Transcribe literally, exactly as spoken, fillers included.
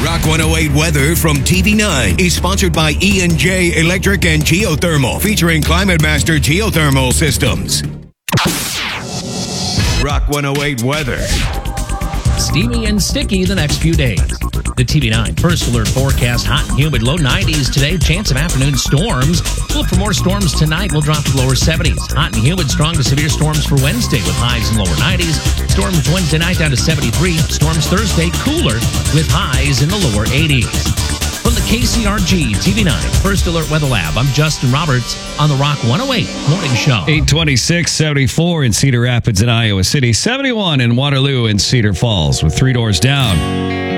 Rock one oh eight weather from T V nine is sponsored by E and J Electric and Geothermal, featuring Climate Master Geothermal Systems. Rock one oh eight weather. Steamy and sticky the next few days. The T V nine First Alert forecast, hot and humid, low nineties today, chance of afternoon storms. Look for more storms tonight, will drop to lower seventies. Hot and humid, strong to severe storms for Wednesday with highs in lower nineties. Storms Wednesday night down to seventy-three. Storms Thursday cooler with highs in the lower eighties. From the K C R G T V nine First Alert Weather Lab, I'm Justin Roberts on the Rock one oh eight Morning Show. eight twenty-six, seventy-four in Cedar Rapids and Iowa City, seventy-one in Waterloo and Cedar Falls with three doors down.